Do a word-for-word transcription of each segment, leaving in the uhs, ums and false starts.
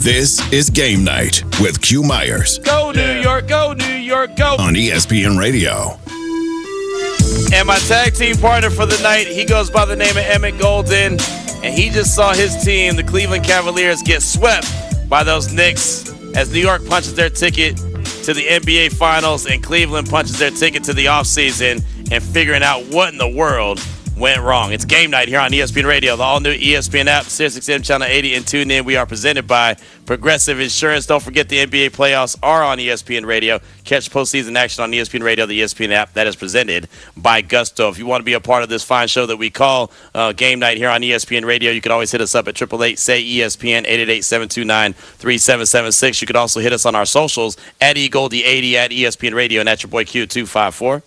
This is Game Night with Q Myers. Go New York, go New York, go. On E S P N Radio. And my tag team partner for the night, he goes by the name of Emmett Golden. And he just saw his team, the Cleveland Cavaliers, get swept by those Knicks as New York punches their ticket to the N B A Finals and Cleveland punches their ticket to the offseason and figuring out what in the world went wrong. It's Game Night here on E S P N Radio, the all-new E S P N app, Sirius X M Channel eighty, and tune in. We are presented by Progressive Insurance. Don't forget the N B A playoffs are on E S P N Radio. Catch postseason action on E S P N Radio, the E S P N app that is presented by Gusto. If you want to be a part of this fine show that we call uh, Game Night here on E S P N Radio, you can always hit us up at eight eight eight, S A Y, E S P N, eight eight eight, seven two nine, three seven seven six. You can also hit us on our socials at E Goldie eighty, at E S P N Radio, and at your boy Q two five four.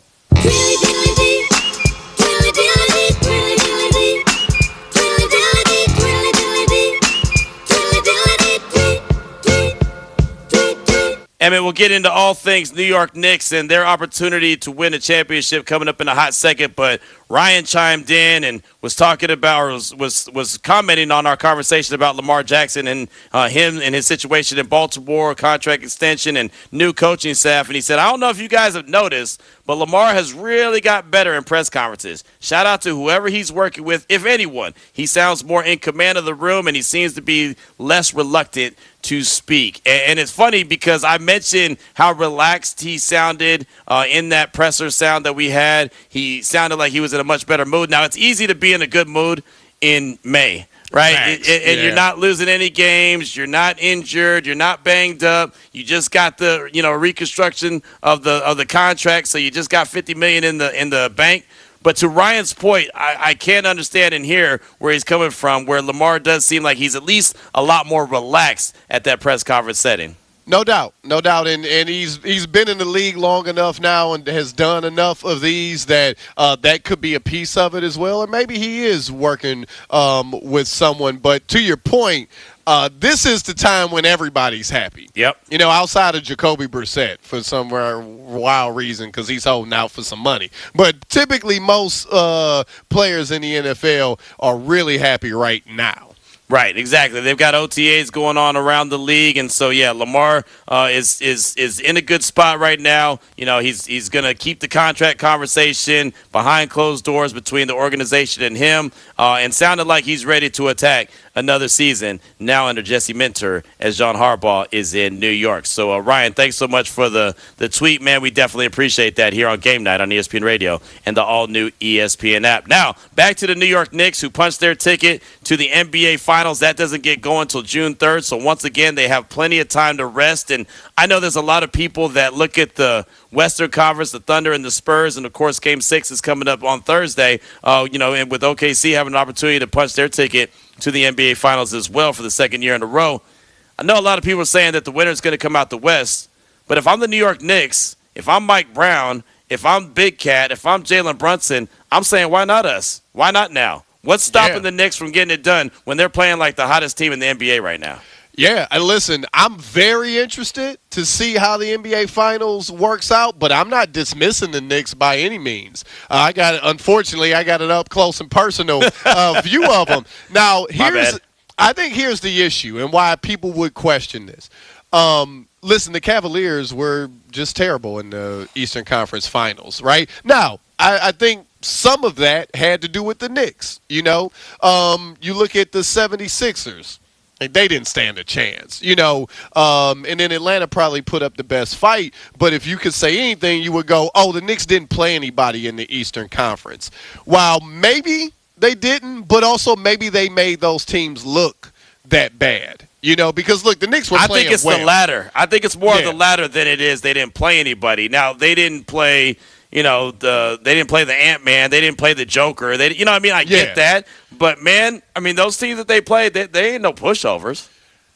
Emmett, we'll get into all things New York Knicks and their opportunity to win a championship coming up in a hot second. But Ryan chimed in and was talking about, or was was, was commenting on our conversation about Lamar Jackson and uh, him and his situation in Baltimore, contract extension and new coaching staff. And he said, I don't know if you guys have noticed, but Lamar has really got better in press conferences. Shout out to whoever he's working with, if anyone. He sounds more in command of the room, and he seems to be less reluctant to speak. And it's funny because I mentioned how relaxed he sounded uh, in that presser sound that we had. He sounded like he was in a much better mood. Now, it's easy to be in a good mood in May, right? And, and yeah. You're not losing any games. You're not injured. You're not banged up. You just got the, you know, reconstruction of the of the contract, so you just got fifty million dollars in the in the bank. But to Ryan's point, I, I can't understand and hear where he's coming from, where Lamar does seem like he's at least a lot more relaxed at that press conference setting. No doubt, no doubt, and and he's he's been in the league long enough now and has done enough of these that uh, that could be a piece of it as well, or maybe he is working um, with someone. But to your point, uh, this is the time when everybody's happy. Yep. You know, outside of Jacoby Brissett for some wild reason because he's holding out for some money. But typically, most uh, players in the N F L are really happy right now. Right, exactly. They've got O T As going on around the league, and so yeah, Lamar uh, is is is in a good spot right now. You know, he's he's going to keep the contract conversation behind closed doors between the organization and him, uh, and sounded like he's ready to attack another season now under Jesse Minter as John Harbaugh is in New York. So uh, Ryan, thanks so much for the the tweet, man. We definitely appreciate that here on Game Night on E S P N Radio and the all new E S P N app. Now back to the New York Knicks, who punched their ticket to the N B A Finals. That doesn't get going until June third, so once again, they have plenty of time to rest. And I know there's a lot of people that look at the Western Conference, the Thunder and the Spurs, and, of course, Game six is coming up on Thursday, uh, you know, and with O K C having an opportunity to punch their ticket to the N B A Finals as well for the second year in a row. I know a lot of people are saying that the winner is going to come out the West, but if I'm the New York Knicks, if I'm Mike Brown, if I'm Big Cat, if I'm Jalen Brunson, I'm saying why not us? Why not now? What's stopping yeah. the Knicks from getting it done when they're playing like the hottest team in the N B A right now? Yeah, and listen, I'm very interested to see how the N B A Finals works out, but I'm not dismissing the Knicks by any means. Uh, I got, unfortunately, I got an up close and personal uh, view of them. Now, here's, I think here's the issue and why people would question this. Um, listen, the Cavaliers were just terrible in the Eastern Conference Finals, right? Now, I, I think some of that had to do with the Knicks. You know, um, you look at the seventy-sixers. They didn't stand a chance, you know, um, and then Atlanta probably put up the best fight. But if you could say anything, you would go, oh, the Knicks didn't play anybody in the Eastern Conference. While maybe they didn't, but also maybe they made those teams look that bad. You know, because, look, the Knicks were I playing think it's well. the latter. I think it's more yeah. of the latter than it is they didn't play anybody. Now, they didn't play – You know, the they didn't play the Ant-Man. They didn't play the Joker. They, you know what I mean? I yeah. get that. But, man, I mean, those teams that they played, they, they ain't no pushovers.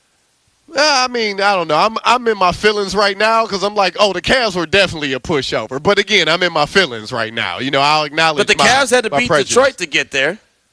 Uh, I mean, I don't know. I'm I'm in my feelings right now because I'm like, oh, the Cavs were definitely a pushover. But, again, I'm in my feelings right now. You know, I'll acknowledge But the my, Cavs had to beat prejudice. Detroit to get there.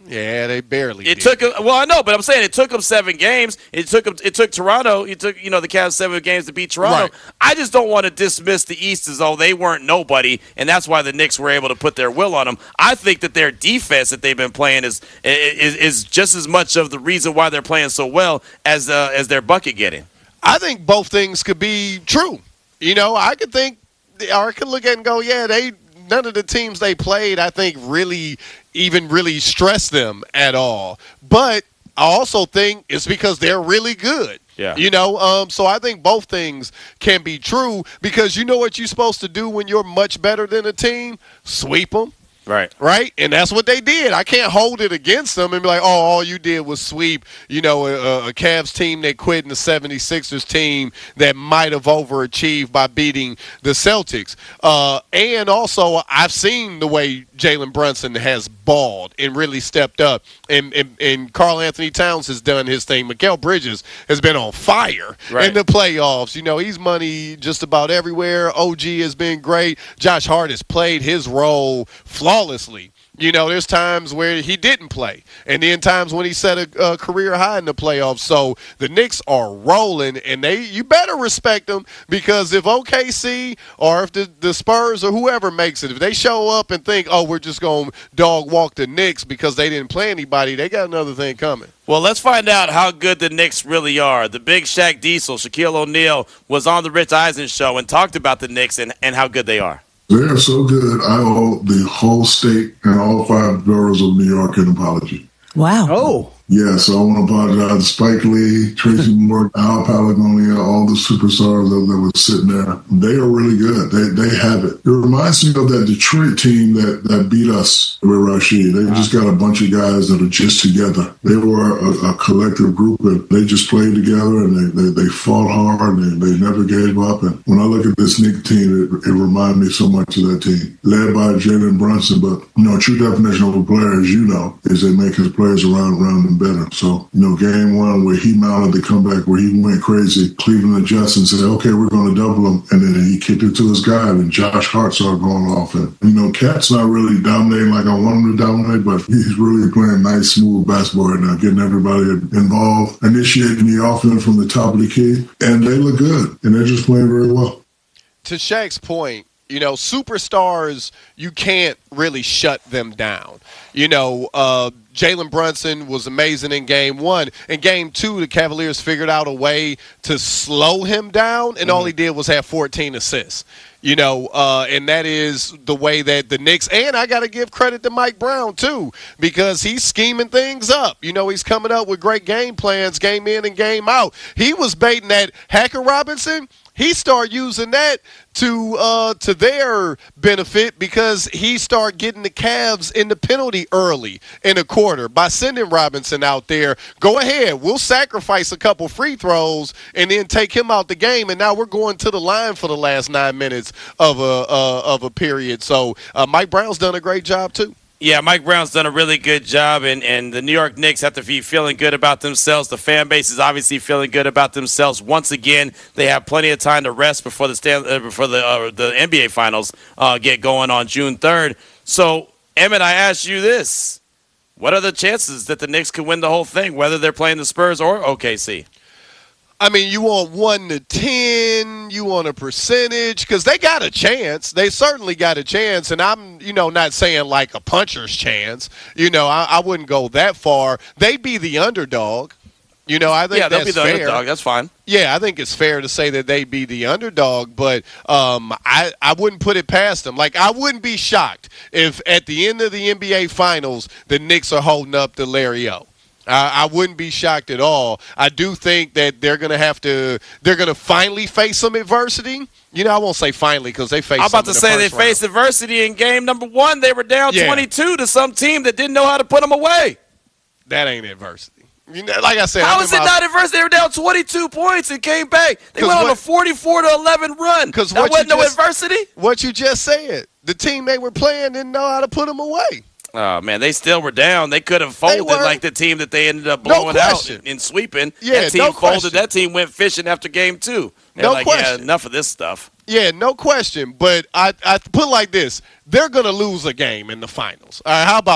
Yeah, they barely It did. took them, well, I know, but I'm saying it took them seven games. It took them, it took Toronto. It took you know the Cavs seven games to beat Toronto. Right. I just don't want to dismiss the East as though they weren't nobody, and that's why the Knicks were able to put their will on them. I think that their defense that they've been playing is is, is just as much of the reason why they're playing so well as uh, as their bucket getting. I think both things could be true. You know, I could think, or I could look at it and go, yeah, they none of the teams they played, I think, really even really stressed them at all. But I also think it's because they're really good. Yeah. You know, um, so I think both things can be true because you know what you're supposed to do when you're much better than a team? Sweep them. Right. Right? And that's what they did. I can't hold it against them and be like, oh, all you did was sweep, you know, a, a Cavs team that quit and the seventy-sixers team that might have overachieved by beating the Celtics. Uh, and also, I've seen the way Jalen Brunson has balled and really stepped up. And, and, and Karl Anthony Towns has done his thing. Mikal Bridges has been on fire right. in the playoffs. You know, he's money just about everywhere. O G has been great. Josh Hart has played his role flawlessly. Flawlessly. You know, there's times where he didn't play, and then times when he set a, a career high in the playoffs. So the Knicks are rolling, and they you better respect them because if O K C or if the, the Spurs or whoever makes it, if they show up and think, oh, we're just going to dog walk the Knicks because they didn't play anybody, they got another thing coming. Well, let's find out how good the Knicks really are. The big Shaq Diesel, Shaquille O'Neal, was on the Rich Eisen show and talked about the Knicks and, and how good they are. They are so good. I owe the whole state and all five boroughs of New York an apology. Wow. Oh. Yeah, so I want to apologize to Spike Lee, Tracy Moore, Al Palagonia, all the superstars that, that were sitting there. They are really good. They they have it. It reminds me of that Detroit team that, that beat us with Rashid. They just got a bunch of guys that are just together. They were a, a collective group, and they just played together, and they, they, they fought hard, and they, they never gave up. And when I look at this Knicks team, it, it reminds me so much of that team, led by Jalen Brunson. But, you know, true definition of a player, as you know, is they make his players around, around them better. So, you know, game one where he mounted the comeback where he went crazy, Cleveland adjusted and said, okay, we're going to double him. And then he kicked it to his guy, and Josh Hart started going off. And, you know, Cat's not really dominating like I want him to dominate, but he's really playing nice, smooth basketball right now, getting everybody involved, initiating the offense from the top of the key. And they look good, and they're just playing very well. To Shaq's point, you know, superstars, you can't really shut them down. You know, uh, Jalen Brunson was amazing in game one. In game two, the Cavaliers figured out a way to slow him down, and mm-hmm. all he did was have fourteen assists. You know, uh, and that is the way that the Knicks, and I got to give credit to Mike Brown, too, because he's scheming things up. You know, he's coming up with great game plans, game in and game out. He was baiting that Hacker Robinson. He started using that to uh, to their benefit because he started getting the Cavs in the penalty early in the quarter by sending Robinson out there. Go ahead. We'll sacrifice a couple free throws and then take him out the game. And now we're going to the line for the last nine minutes of a, uh, of a period. So uh, Mike Brown's done a great job, too. Yeah, Mike Brown's done a really good job, and, and the New York Knicks have to be feeling good about themselves. The fan base is obviously feeling good about themselves. Once again, they have plenty of time to rest before the stand, uh, before the uh, the N B A Finals uh, get going on June third. So, Emmett, I asked you this. What are the chances that the Knicks could win the whole thing, whether they're playing the Spurs or O K C? I mean, you want one to ten, you want a percentage, because they got a chance. They certainly got a chance, and I'm, you know, not saying like a puncher's chance. You know, I, I wouldn't go that far. They'd be the underdog. You know, I think yeah, they'll that's be the fair. underdog. That's fine. Yeah, I think it's fair to say that they'd be the underdog, but um, I, I wouldn't put it past them. Like, I wouldn't be shocked if at the end of the N B A Finals, the Knicks are holding up to Larry O. I, I wouldn't be shocked at all. I do think that they're going to have to – they're going to finally face some adversity. You know, I won't say finally because they faced I'm about to the say they round. faced adversity in game number one. They were down yeah. twenty-two to some team that didn't know how to put them away. That ain't adversity. You know, like I said, how I'm is it my, not adversity? They were down twenty-two points and came back. They went what, on a forty-four to eleven run. That what wasn't no just, adversity. What you just said, the team they were playing didn't know how to put them away. Oh, man, they still were down. They could have folded like the team that they ended up blowing no out and, and sweeping. Yeah, that team no folded. question. That team went fishing after game two. They're no like, question. Yeah, enough of this stuff. Yeah, no question. But I, I put it like this. They're going to lose a game in the finals. All right, how about that?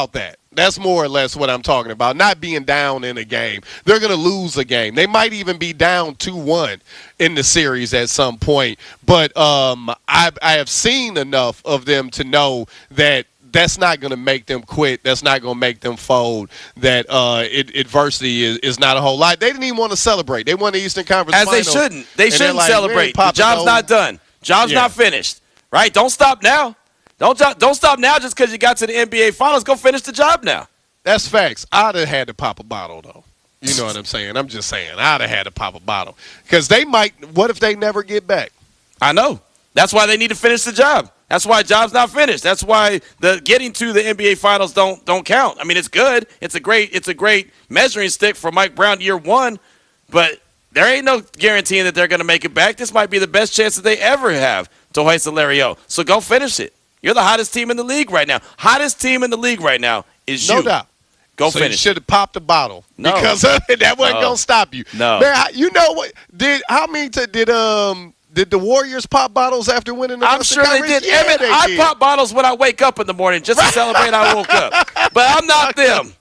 That's more or less what I'm talking about. Not being down in a game. They're going to lose a game. They might even be down two one in the series at some point. But um, I, I have seen enough of them to know that that's not going to make them quit. That's not going to make them fold. That uh, it, adversity is, is not a whole lot. They didn't even want to celebrate. They won the Eastern Conference As Finals. they shouldn't. They shouldn't like, celebrate. The job's not done. Job's Yeah. not finished. Right? Don't stop now. Don't don't stop now just because you got to the N B A Finals. Go finish the job now. That's facts. I'd have had to pop a bottle, though. You know what I'm saying? I'm just saying. I'd have had to pop a bottle. Because they might – what if they never get back? I know. That's why they need to finish the job. That's why job's not finished. That's why the getting to the N B A Finals don't don't count. I mean, it's good. It's a great it's a great measuring stick for Mike Brown year one, but there ain't no guaranteeing that they're going to make it back. This might be the best chance that they ever have to hoist the Larry-O. So go finish it. You're the hottest team in the league right now. Hottest team in the league right now is you. No doubt. Go so finish. You should have popped a bottle. No. Because that wasn't No. going to stop you. No. Man, you know what? Did how many t- did um did the Warriors pop bottles after winning the I'm Western sure they Conference? did. Yeah, Evan, they I did. pop bottles when I wake up in the morning just to celebrate I woke up. But I'm not them.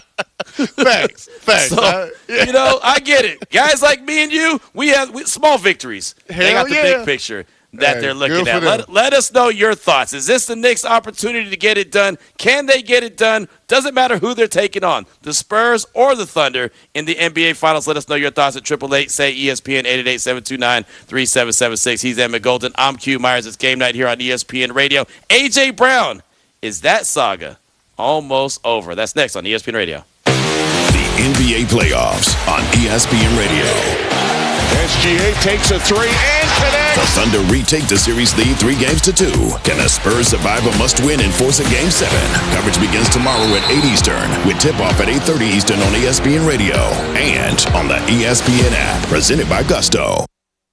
Facts. Facts. So, Uh, yeah. you know, I get it. Guys like me and you, we have we, small victories. they Hell got the yeah. big picture that Hey, they're looking good for at. them. Let, let us know your thoughts. Is this the Knicks' opportunity to get it done? Can they get it done? Doesn't matter who they're taking on, the Spurs or the Thunder in the N B A Finals. Let us know your thoughts at triple eight say E S P N eight eight eight, seven two nine, three seven seven six. He's Emmett Golden. I'm Q Myers. It's game night here on E S P N Radio. A J Brown, is that saga almost over? That's next on E S P N Radio. The N B A playoffs on E S P N Radio. S G A takes a three and connects. The Thunder retake the series lead three games to two. Can the Spurs survive a must-win and force a game seven? Coverage begins tomorrow at eight Eastern with tip-off at eight thirty Eastern on E S P N Radio and on the E S P N app. Presented by Gusto.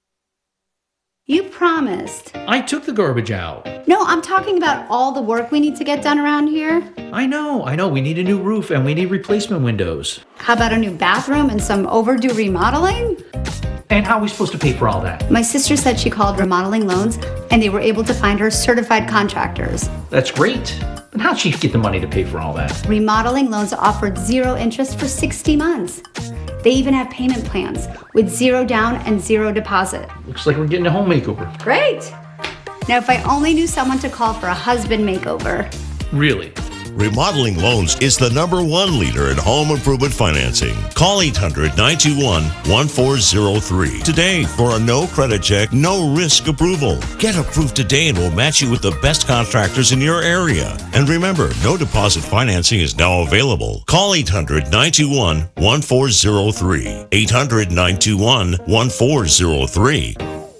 You promised. I took the garbage out. No, I'm talking about all the work we need to get done around here. I know, I know. We need a new roof and we need replacement windows. How about a new bathroom and some overdue remodeling? And how are we supposed to pay for all that? My sister said she called Remodeling Loans and they were able to find her certified contractors. That's great. But how'd she get the money to pay for all that? Remodeling Loans offered zero interest for sixty months. They even have payment plans with zero down and zero deposit. Looks like we're getting a home makeover. Great! Now, if I only knew someone to call for a husband makeover. Really? Remodeling Loans is the number one leader in home improvement financing. Call eight hundred, nine two one, one four zero three today for a no credit check, no risk approval. Get approved today and we'll match you with the best contractors in your area. And remember, no deposit financing is now available. Call eight hundred, nine two one, one four zero three. eight hundred, nine two one, one four zero three.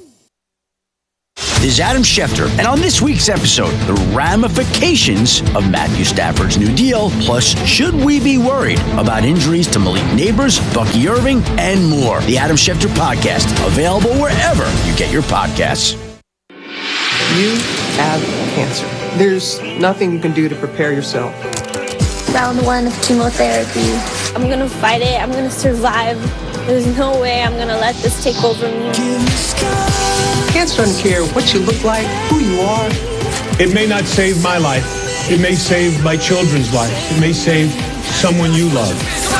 This is Adam Schefter, and on this week's episode, the ramifications of Matthew Stafford's new deal, plus should we be worried about injuries to Malik Neighbors, Bucky Irving, and more. The Adam Schefter Podcast, available wherever you get your podcasts. You have cancer. There's nothing you can do to prepare yourself. Round one of chemotherapy. I'm gonna fight it. I'm gonna survive. There's no way I'm gonna let this take over me. Cancer doesn't care what you look like, who you are. It may not save my life. It may save my children's lives. It may save someone you love.